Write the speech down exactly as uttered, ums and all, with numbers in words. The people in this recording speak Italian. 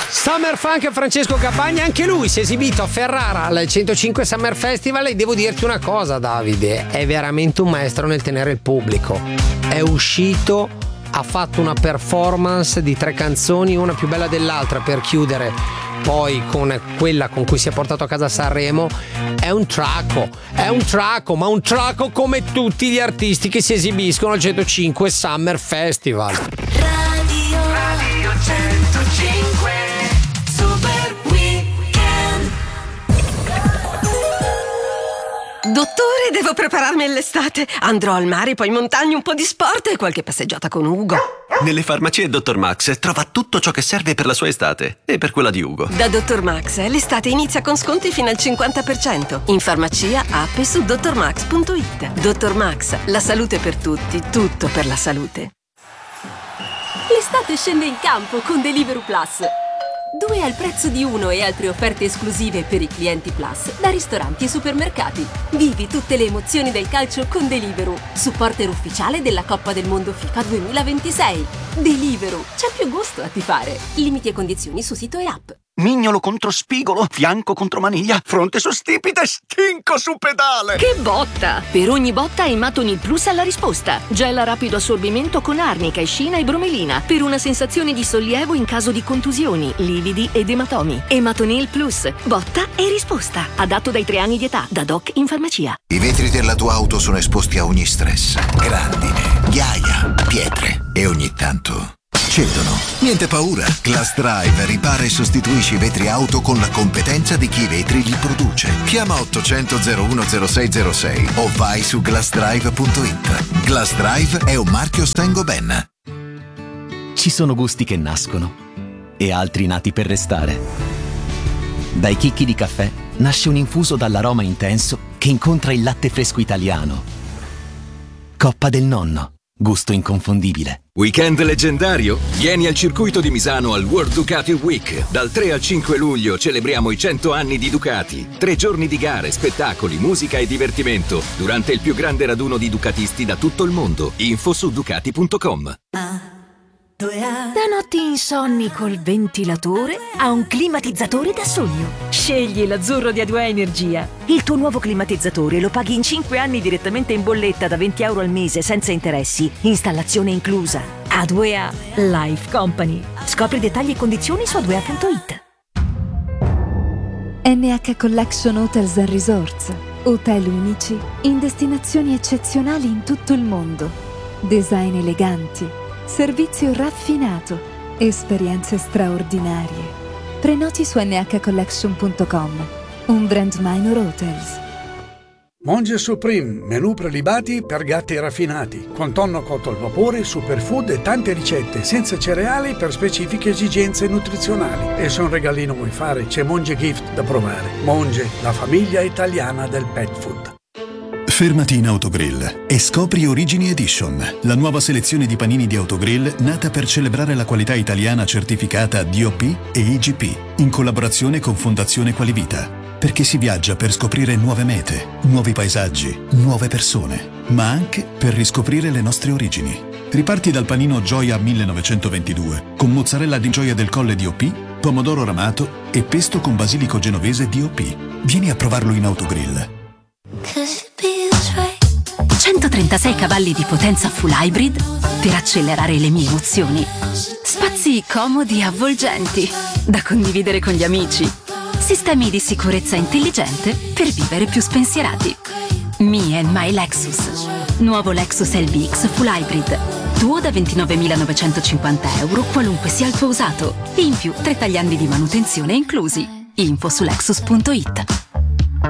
Summer Funk Francesco Campagna, anche lui si è esibito a Ferrara al centocinque Summer Festival e devo dirti una cosa, Davide, è veramente un maestro nel tenere il pubblico. È uscito, ha fatto una performance di tre canzoni, una più bella dell'altra, per chiudere poi con quella con cui si è portato a casa Sanremo. È un tracco, è un tracco, ma un tracco come tutti gli artisti che si esibiscono al centocinque Summer Festival. Radio, Radio centocinque Super Weekend. Dottore, devo prepararmi all'estate. Andrò al mare, poi in montagna, un po' di sport e qualche passeggiata con Ugo. Nelle farmacie Dottor Max trova tutto ciò che serve per la sua estate e per quella di Ugo. Da Dottor Max l'estate inizia con sconti fino al cinquanta per cento. In farmacia, app e su dottor max punto it. Dottor Max, la salute per tutti, tutto per la salute. L'estate scende in campo con Deliveroo Plus. Due al prezzo di uno e altre offerte esclusive per i clienti Plus da ristoranti e supermercati. Vivi tutte le emozioni del calcio con Deliveroo, supporter ufficiale della Coppa del Mondo FIFA duemilaventisei. Deliveroo, c'è più gusto a tifare. Limiti e condizioni su sito e app. Mignolo contro spigolo, fianco contro maniglia, fronte su stipite, stinco su pedale. Che botta! Per ogni botta Ematonil Plus ha la risposta. Gel a rapido assorbimento con arnica, escina e bromelina per una sensazione di sollievo in caso di contusioni, lividi ed ematomi. Ematonil Plus, botta e risposta. Adatto dai tre anni di età, da doc in farmacia. I vetri della tua auto sono esposti a ogni stress. Grandine, ghiaia, pietre e ogni tanto cedono. Niente paura. Glass Drive ripara e sostituisce i vetri auto con la competenza di chi i vetri li produce. Chiama ottocento zero uno zero sei zero sei o vai su glass drive punto it. Glass Drive è un marchio Saint-Gobain. Ci sono gusti che nascono e altri nati per restare. Dai chicchi di caffè nasce un infuso dall'aroma intenso che incontra il latte fresco italiano. Coppa del nonno. Gusto inconfondibile. Weekend leggendario? Vieni al circuito di Misano al World Ducati Week. Dal tre al cinque luglio celebriamo i cento anni di Ducati. Tre giorni di gare, spettacoli, musica e divertimento durante il più grande raduno di ducatisti da tutto il mondo. Info su ducati punto com. Da notti insonni col ventilatore a un climatizzatore da sogno. Scegli l'azzurro di A due A Energia. Il tuo nuovo climatizzatore lo paghi in cinque anni direttamente in bolletta da venti euro al mese senza interessi. Installazione inclusa. A due A Life Company. Scopri dettagli e condizioni su a due a punto it. N H Collection Hotels and Resorts. Hotel unici in destinazioni eccezionali in tutto il mondo. Design eleganti. Servizio raffinato, esperienze straordinarie. Prenoti su n h collection punto com, un brand Minor Hotels. Monge Supreme, menù prelibati per gatti raffinati, con tonno cotto al vapore, superfood e tante ricette, senza cereali per specifiche esigenze nutrizionali. E se un regalino vuoi fare, c'è Monge Gift da provare. Monge, la famiglia italiana del pet food. Fermati in Autogrill e scopri Origini Edition, la nuova selezione di panini di Autogrill nata per celebrare la qualità italiana certificata D O P e I G P, in collaborazione con Fondazione Qualivita. Perché si viaggia per scoprire nuove mete, nuovi paesaggi, nuove persone, ma anche per riscoprire le nostre origini. Riparti dal panino Gioia millenovecentoventidue, con mozzarella di Gioia del Colle D O P, pomodoro ramato e pesto con basilico genovese D O P. Vieni a provarlo in Autogrill. centotrentasei cavalli di potenza full hybrid per accelerare le mie emozioni. Spazi comodi e avvolgenti da condividere con gli amici. Sistemi di sicurezza intelligente per vivere più spensierati. Me and my Lexus. Nuovo Lexus L B X full hybrid. Tuo da ventinovemilanovecentocinquanta euro qualunque sia il tuo usato. E in più tre tagliandi di manutenzione inclusi. Info su lexus punto it.